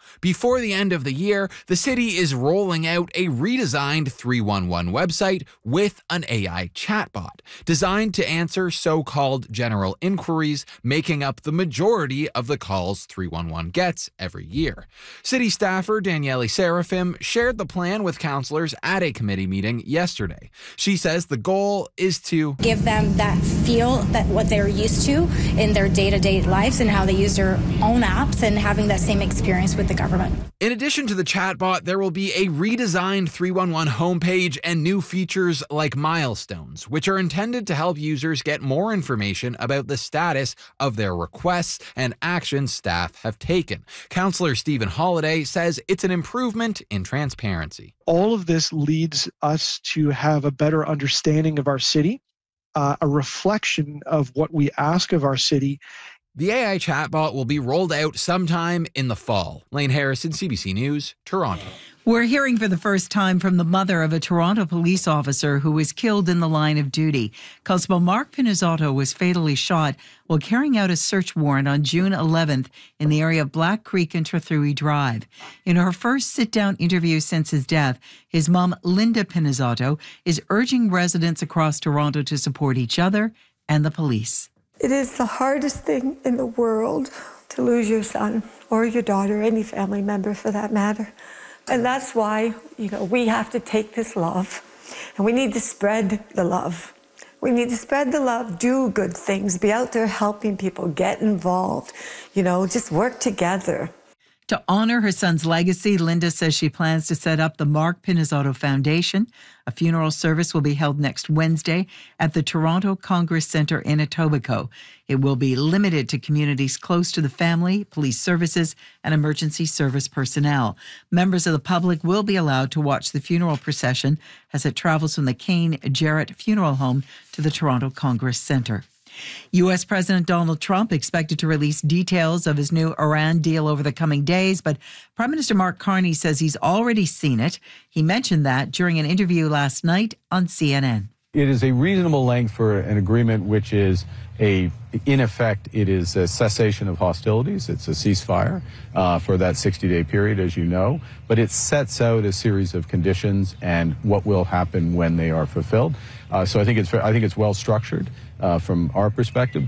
Before the end of the year, the city is rolling out a redesigned 311 website with an AI chatbot designed to answer so-called general inquiries, making up the majority of the calls 311 gets every year. City staffer Daniele Seraphim shared the plan with councillors at a committee meeting yesterday. She says the goal is to give them that feel that what they're used to in their day-to-day lives and how they use their own apps and having that same experience with the government. In addition to the chatbot, there will be a redesigned 311 homepage and new features like milestones, which are intended to help users get more information about the status of their requests and actions staff have taken. Councillor Stephen Holliday says it's an improvement in transparency. All of this leads us to have a better understanding of our city, a reflection of what we ask of our city. The AI chatbot will be rolled out sometime in the fall. Lane Harrison, CBC News, Toronto. We're hearing for the first time from the mother of a Toronto police officer who was killed in the line of duty. Constable Mark Pinizzotto was fatally shot while carrying out a search warrant on June 11th in the area of Black Creek and Trethewey Drive. In her first sit-down interview since his death, his mom, Linda Pinizzotto, is urging residents across Toronto to support each other and the police. It is the hardest thing in the world to lose your son or your daughter, any family member for that matter. And that's why, we have to take this love and we need to spread the love. We need to spread the love, do good things, be out there helping people, get involved, just work together. To honor her son's legacy, Linda says she plans to set up the Mark Pinizzotto Foundation. A funeral service will be held next Wednesday at the Toronto Congress Centre in Etobicoke. It will be limited to communities close to the family, police services, and emergency service personnel. Members of the public will be allowed to watch the funeral procession as it travels from the Kane Jarrett Funeral Home to the Toronto Congress Centre. U.S. President Donald Trump expected to release details of his new Iran deal over the coming days, but Prime Minister Mark Carney says he's already seen it. He mentioned that during an interview last night on CNN. It is a reasonable length for an agreement which is in effect, it is a cessation of hostilities. It's a ceasefire for that 60-day period, as you know, but it sets out a series of conditions and what will happen when they are fulfilled. So I think it's well structured from our perspective.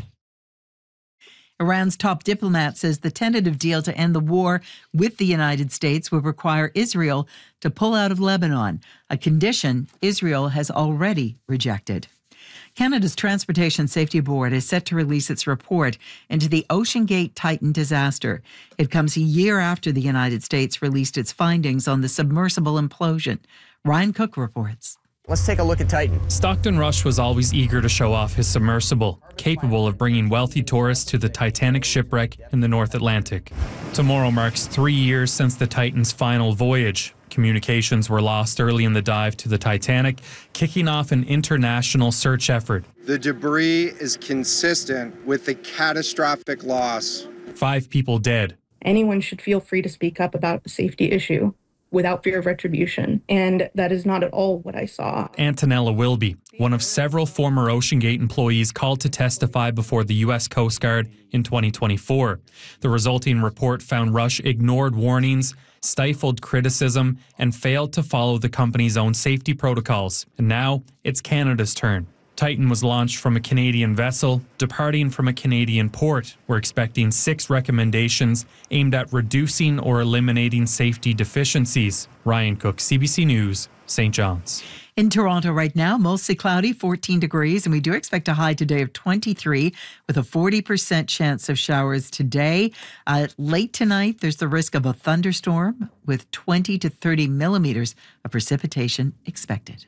Iran's top diplomat says the tentative deal to end the war with the United States would require Israel to pull out of Lebanon, a condition Israel has already rejected. Canada's Transportation Safety Board is set to release its report into the OceanGate Titan disaster. It comes a year after the United States released its findings on the submersible implosion. Ryan Cook reports. Let's take a look at Titan. Stockton Rush was always eager to show off his submersible, capable of bringing wealthy tourists to the Titanic shipwreck in the North Atlantic. Tomorrow marks 3 years since the Titan's final voyage. Communications were lost early in the dive to the Titanic, kicking off an international search effort. The debris is consistent with the catastrophic loss. 5 people dead. Anyone should feel free to speak up about a safety issue without fear of retribution, and that is not at all what I saw. Antonella Wilby, one of several former OceanGate employees called to testify before the U.S. Coast Guard in 2024. The resulting report found Rush ignored warnings, stifled criticism, and failed to follow the company's own safety protocols. And now it's Canada's turn. Titan was launched from a Canadian vessel, departing from a Canadian port. We're expecting 6 recommendations aimed at reducing or eliminating safety deficiencies. Ryan Cook, CBC News, St. John's. In Toronto right now, mostly cloudy, 14 degrees, and we do expect a high today of 23 with a 40% chance of showers today. Late tonight, there's the risk of a thunderstorm with 20 to 30 millimeters of precipitation expected.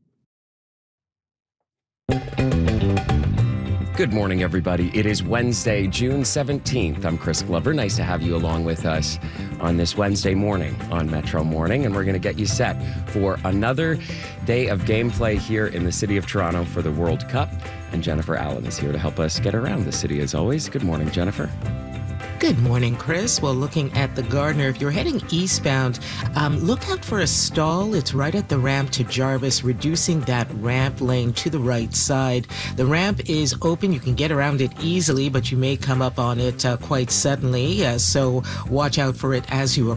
Good morning, everybody. It is Wednesday, June 17th. I'm Chris Glover. Nice to have you along with us on this Wednesday morning on Metro Morning, and we're going to get you set for another day of gameplay here in the city of Toronto for the World Cup. And Jennifer Allen is here to help us get around the city as always. Good morning, Jennifer. Good morning, Chris. Well, looking at the Gardiner, if you're heading eastbound, look out for a stall. It's right at the ramp to Jarvis, reducing that ramp lane to the right side. The ramp is open. You can get around it easily, but you may come up on it quite suddenly. So watch out for it as you